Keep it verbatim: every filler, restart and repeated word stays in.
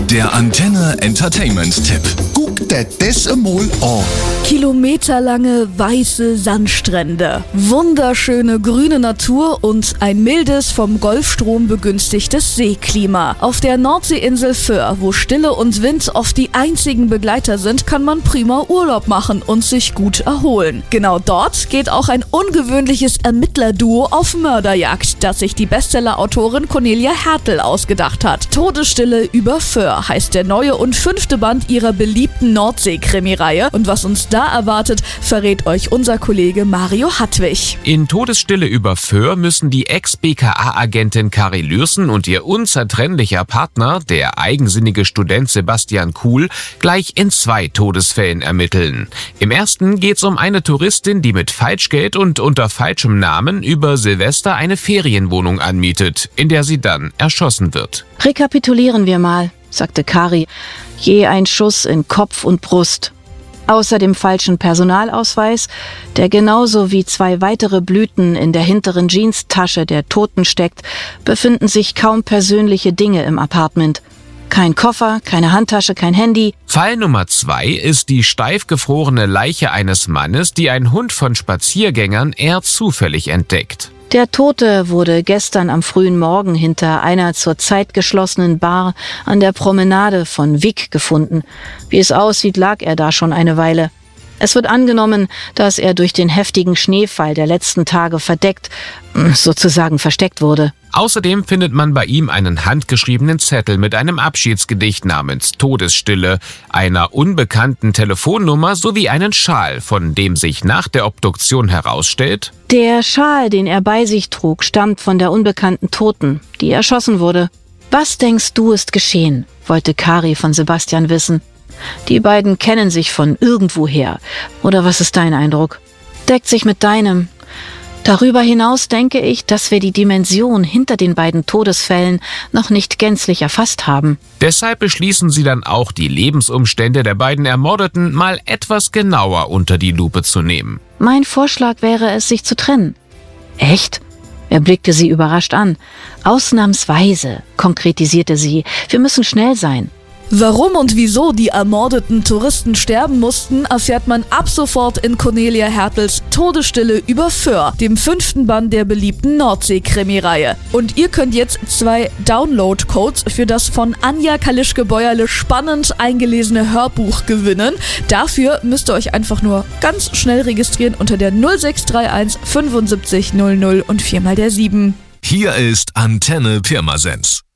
Der Antenne Entertainment-Tipp. Guck dir das einmal an. Kilometerlange weiße Sandstrände, wunderschöne grüne Natur und ein mildes, vom Golfstrom begünstigtes Seeklima. Auf der Nordseeinsel Föhr, wo Stille und Wind oft die einzigen Begleiter sind, kann man prima Urlaub machen und sich gut erholen. Genau dort geht auch ein ungewöhnliches Ermittlerduo auf Mörderjagd, das sich die Bestseller-Autorin Cornelia Hertel ausgedacht hat. Todesstille über Föhr heißt der neue und fünfte Band ihrer beliebten Nordsee-Krimireihe. Und was uns da erwartet, verrät euch unser Kollege Mario Hartwig. In Todesstille über Föhr müssen die Ex-B K A-Agentin Kari Lürsen und ihr unzertrennlicher Partner, der eigensinnige Student Sebastian Kuhl, gleich in zwei Todesfällen ermitteln. Im ersten geht's um eine Touristin, die mit Falschgeld und unter falschem Namen über Silvester eine Ferienwohnung anmietet, in der sie dann erschossen wird. Rekapitulieren wir mal, sagte Kari. Je ein Schuss in Kopf und Brust. Außer dem falschen Personalausweis, der genauso wie zwei weitere Blüten in der hinteren Jeanstasche der Toten steckt, befinden sich kaum persönliche Dinge im Apartment. Kein Koffer, keine Handtasche, kein Handy. Fall Nummer zwei ist die steif gefrorene Leiche eines Mannes, die ein Hund von Spaziergängern eher zufällig entdeckt. Der Tote wurde gestern am frühen Morgen hinter einer zur Zeit geschlossenen Bar an der Promenade von Wick gefunden. Wie es aussieht, lag er da schon eine Weile. Es wird angenommen, dass er durch den heftigen Schneefall der letzten Tage verdeckt, sozusagen versteckt wurde. Außerdem findet man bei ihm einen handgeschriebenen Zettel mit einem Abschiedsgedicht namens Todesstille, einer unbekannten Telefonnummer sowie einen Schal, von dem sich nach der Obduktion herausstellt: Der Schal, den er bei sich trug, stammt von der unbekannten Toten, die erschossen wurde. Was denkst du ist geschehen? Wollte Kari von Sebastian wissen. Die beiden kennen sich von irgendwoher. Oder was ist dein Eindruck? Deckt sich mit deinem. Darüber hinaus denke ich, dass wir die Dimension hinter den beiden Todesfällen noch nicht gänzlich erfasst haben. Deshalb beschließen sie dann auch, die Lebensumstände der beiden Ermordeten mal etwas genauer unter die Lupe zu nehmen. Mein Vorschlag wäre es, sich zu trennen. Echt? Er blickte sie überrascht an. Ausnahmsweise, konkretisierte sie. Wir müssen schnell sein. Warum und wieso die ermordeten Touristen sterben mussten, erfährt man ab sofort in Cornelia Hertels Todesstille über Föhr, dem fünften Band der beliebten Nordsee-Krimireihe. Und ihr könnt jetzt zwei Download-Codes für das von Anja Kalischke-Bäuerle spannend eingelesene Hörbuch gewinnen. Dafür müsst ihr euch einfach nur ganz schnell registrieren unter der null sechs drei eins fünfundsiebzig null null und viermal der sieben. Hier ist Antenne Pirmasens.